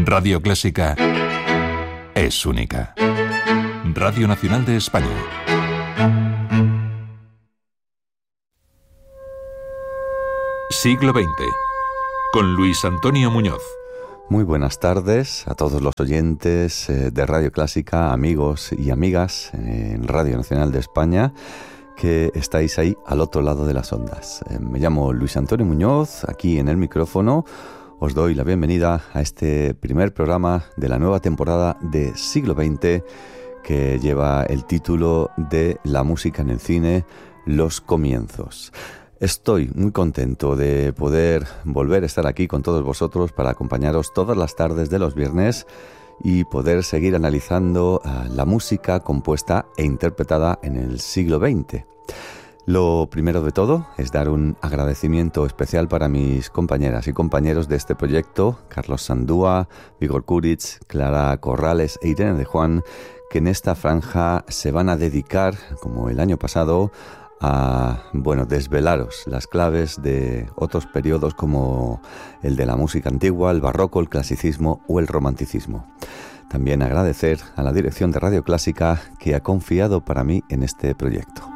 Radio Clásica es única. Radio Nacional de España. Siglo XX, con Luis Antonio Muñoz. Muy buenas tardes a todos los oyentes de Radio Clásica, amigos y amigas en Radio Nacional de España, que estáis ahí al otro lado de las ondas. Me llamo Luis Antonio Muñoz, aquí en el micrófono. Os doy la bienvenida a este primer programa de la nueva temporada de Siglo XX, que lleva el título de La música en el cine, los comienzos. Estoy muy contento de poder volver a estar aquí con todos vosotros para acompañaros todas las tardes de los viernes y poder seguir analizando la música compuesta e interpretada en el siglo XX. Lo primero de todo es dar un agradecimiento especial para mis compañeras y compañeros de este proyecto, Carlos Sandúa, Vigor Kuric, Clara Corrales e Irene de Juan, que en esta franja se van a dedicar, como el año pasado, a desvelaros las claves de otros periodos como el de la música antigua, el barroco, el clasicismo o el romanticismo. También agradecer a la dirección de Radio Clásica que ha confiado para mí en este proyecto.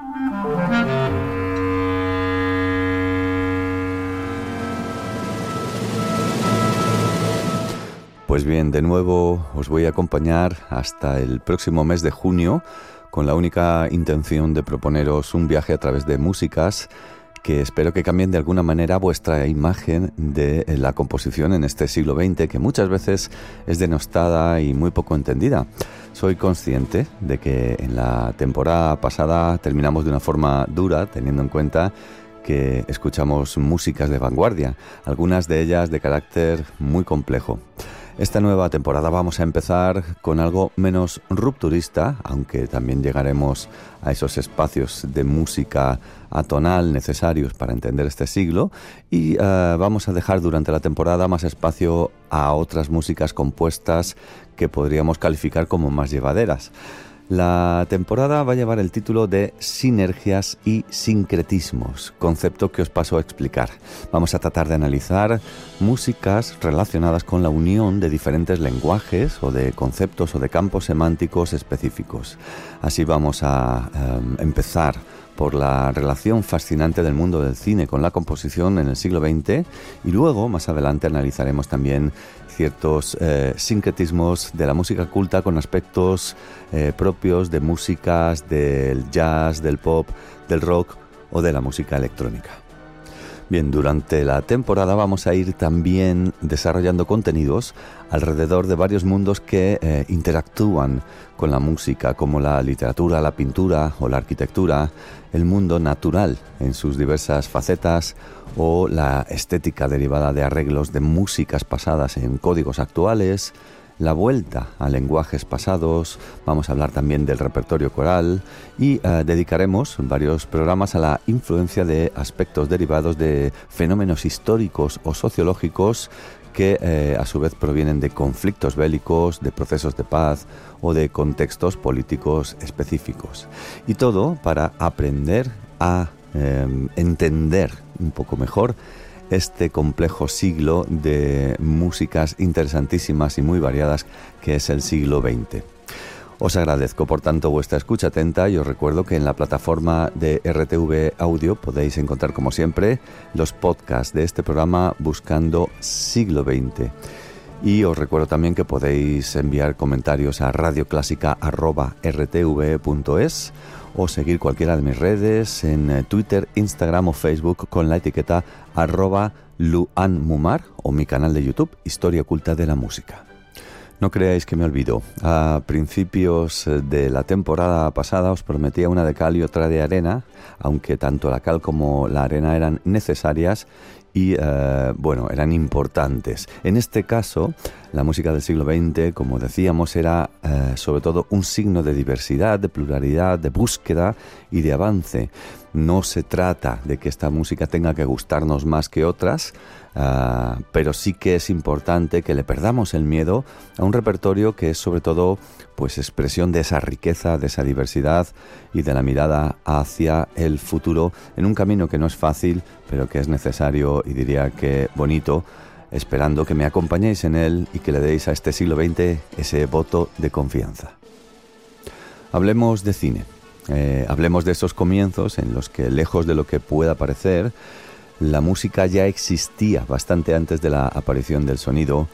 Pues bien, de nuevo os voy a acompañar hasta el próximo mes de junio con la única intención de proponeros un viaje a través de músicas que espero que cambien de alguna manera vuestra imagen de la composición en este siglo XX, que muchas veces es denostada y muy poco entendida. Soy consciente de que en la temporada pasada terminamos de una forma dura, teniendo en cuenta que escuchamos músicas de vanguardia, algunas de ellas de carácter muy complejo. Esta nueva temporada vamos a empezar con algo menos rupturista, aunque también llegaremos a esos espacios de música atonal necesarios para entender este siglo, y vamos a dejar durante la temporada más espacio a otras músicas compuestas que podríamos calificar como más llevaderas. La temporada va a llevar el título de Sinergias y Sincretismos, concepto que os paso a explicar. Vamos a tratar de analizar músicas relacionadas con la unión de diferentes lenguajes o de conceptos o de campos semánticos específicos. Así vamos a empezar por la relación fascinante del mundo del cine con la composición en el siglo XX, y luego, más adelante, analizaremos también ciertos sincretismos de la música culta con aspectos propios de músicas del jazz, del pop, del rock o de la música electrónica. Bien, durante la temporada vamos a ir también desarrollando contenidos alrededor de varios mundos que interactúan con la música, como la literatura, la pintura o la arquitectura, el mundo natural en sus diversas facetas o la estética derivada de arreglos de músicas pasadas en códigos actuales, la vuelta a lenguajes pasados. Vamos a hablar también del repertorio coral y dedicaremos varios programas a la influencia de aspectos derivados de fenómenos históricos o sociológicos que a su vez provienen de conflictos bélicos, de procesos de paz o de contextos políticos específicos. Y todo para aprender a entender un poco mejor este complejo siglo de músicas interesantísimas y muy variadas que es el siglo XX. Os agradezco, por tanto, vuestra escucha atenta y os recuerdo que en la plataforma de RTV Audio podéis encontrar, como siempre, los podcasts de este programa buscando Siglo XX. Y os recuerdo también que podéis enviar comentarios a radioclásica@rtv.es o seguir cualquiera de mis redes en Twitter, Instagram o Facebook con la etiqueta @luanmumar o mi canal de YouTube Historia Oculta de la Música. No creáis que me olvido. A principios de la temporada pasada os prometía una de cal y otra de arena, aunque tanto la cal como la arena eran necesarias y eran importantes. En este caso, la música del siglo XX, como decíamos, era sobre todo un signo de diversidad, de pluralidad, de búsqueda y de avance. No se trata de que esta música tenga que gustarnos más que otras, pero sí que es importante que le perdamos el miedo a un repertorio que es sobre todo pues expresión de esa riqueza, de esa diversidad y de la mirada hacia el futuro en un camino que no es fácil, pero que es necesario y diría que bonito, esperando que me acompañéis en él y que le deis a este siglo XX ese voto de confianza. Hablemos de cine. Hablemos de esos comienzos en los que, lejos de lo que pueda parecer, la música ya existía bastante antes de la aparición del sonido,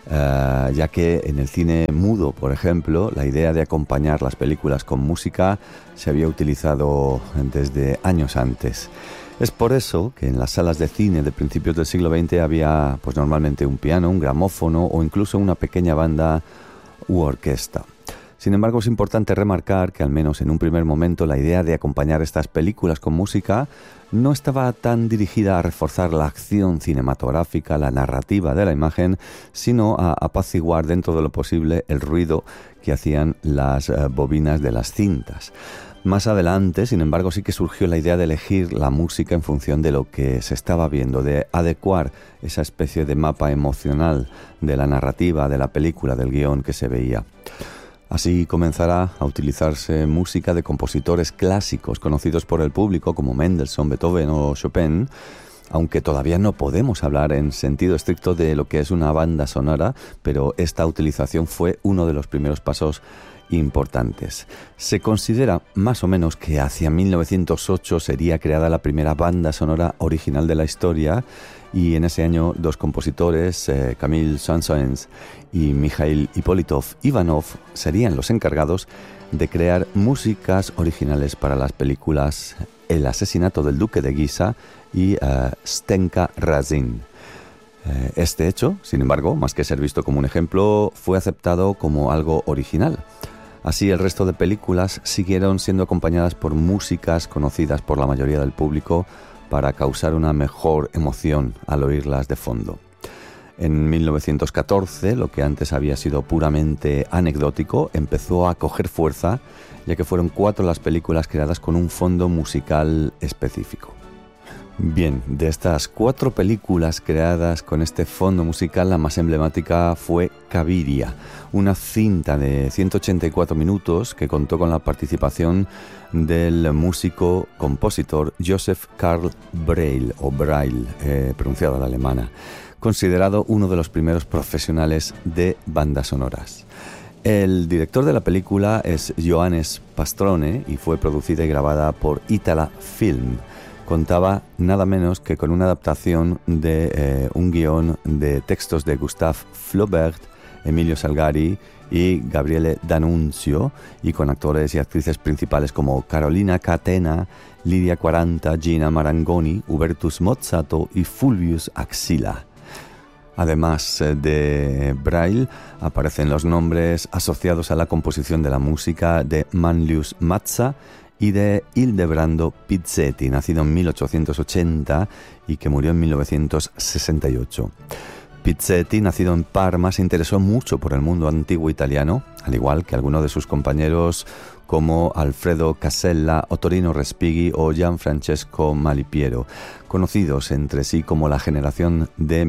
ya que en el cine mudo, por ejemplo, la idea de acompañar las películas con música se había utilizado desde años antes. Es por eso que en las salas de cine de principios del siglo XX había pues normalmente un piano, un gramófono o incluso una pequeña banda u orquesta. Sin embargo, es importante remarcar que al menos en un primer momento la idea de acompañar estas películas con música no estaba tan dirigida a reforzar la acción cinematográfica, la narrativa de la imagen, sino a apaciguar dentro de lo posible el ruido que hacían las bobinas de las cintas. Más adelante, sin embargo, sí que surgió la idea de elegir la música en función de lo que se estaba viendo, de adecuar esa especie de mapa emocional de la narrativa, de la película, del guión que se veía. Así comenzará a utilizarse música de compositores clásicos conocidos por el público como Mendelssohn, Beethoven o Chopin, aunque todavía no podemos hablar en sentido estricto de lo que es una banda sonora, pero esta utilización fue uno de los primeros pasos importantes. Se considera más o menos que hacia 1908 sería creada la primera banda sonora original de la historia, y en ese año dos compositores, Camille Saint-Saëns y Mikhail Ippolitov Ivanov, serían los encargados de crear músicas originales para las películas El asesinato del duque de Guisa y Stenka Razin. Este hecho, sin embargo, más que ser visto como un ejemplo, fue aceptado como algo original. Así, el resto de películas siguieron siendo acompañadas por músicas conocidas por la mayoría del público para causar una mejor emoción al oírlas de fondo. En 1914, lo que antes había sido puramente anecdótico empezó a coger fuerza, ya que fueron 4 las películas creadas con un fondo musical específico. Bien, de estas 4 películas creadas con este fondo musical, la más emblemática fue Cabiria, una cinta de 184 minutos que contó con la participación del músico compositor Joseph Karl Breuil, o Breuil, pronunciado a la alemana, considerado uno de los primeros profesionales de bandas sonoras. El director de la película es Johannes Pastrone y fue producida y grabada por Itala Film. Contaba nada menos que con una adaptación de un guión de textos de Gustave Flaubert, Emilio Salgari y Gabriele D'Annunzio, y con actores y actrices principales como Carolina Catena, Lidia Quaranta, Gina Marangoni, Hubertus Mozzato y Fulvius Axila. Además de Breuil, aparecen los nombres asociados a la composición de la música de Manlius Mazza y de Ildebrando Pizzetti, nacido en 1880 y que murió en 1968. Pizzetti, nacido en Parma, se interesó mucho por el mundo antiguo italiano, al igual que algunos de sus compañeros como Alfredo Casella, Ottorino Respighi o Gianfrancesco Malipiero, conocidos entre sí como la generación de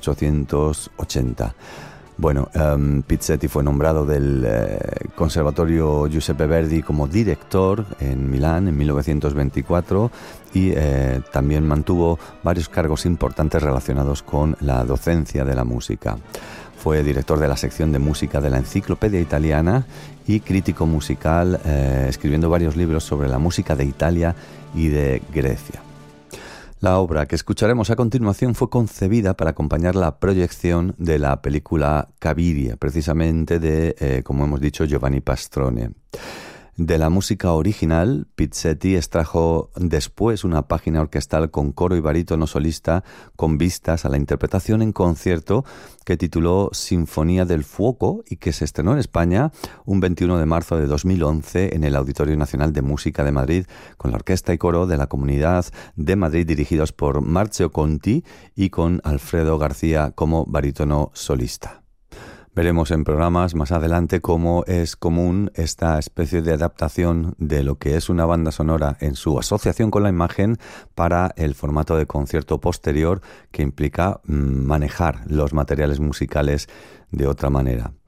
1880. Bueno, Pizzetti fue nombrado del Conservatorio Giuseppe Verdi como director en Milán en 1924 y también mantuvo varios cargos importantes relacionados con la docencia de la música. Fue director de la sección de música de la Enciclopedia Italiana y crítico musical, escribiendo varios libros sobre la música de Italia y de Grecia. La obra que escucharemos a continuación fue concebida para acompañar la proyección de la película Cabiria, precisamente de, como hemos dicho, Giovanni Pastrone. De la música original, Pizzetti extrajo después una página orquestal con coro y barítono solista con vistas a la interpretación en concierto que tituló Sinfonía del Fuoco y que se estrenó en España un 21 de marzo de 2011 en el Auditorio Nacional de Música de Madrid con la orquesta y coro de la Comunidad de Madrid dirigidos por Marcio Conti y con Alfredo García como barítono solista. Veremos en programas más adelante cómo es común esta especie de adaptación de lo que es una banda sonora en su asociación con la imagen para el formato de concierto posterior que implica manejar los materiales musicales de otra manera.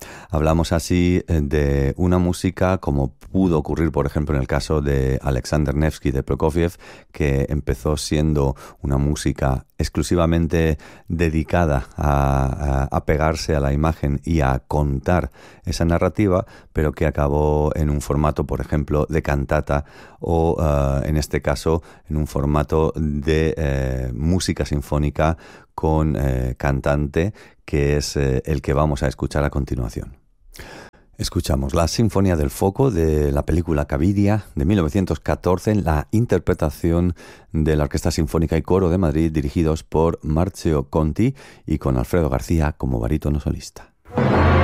Hablamos así de una música como pudo ocurrir, por ejemplo, en el caso de Alexander Nevsky de Prokofiev, que empezó siendo una música exclusivamente dedicada a pegarse a la imagen y a contar esa narrativa, pero que acabó en un formato, por ejemplo, de cantata o, en este caso, en un formato de música sinfónica con cantante, que es el que vamos a escuchar a continuación. Escuchamos la Sinfonía del Foco de la película Caviria de 1914 en la interpretación de la Orquesta Sinfónica y Coro de Madrid, dirigidos por Marcio Conti y con Alfredo García como barítono solista.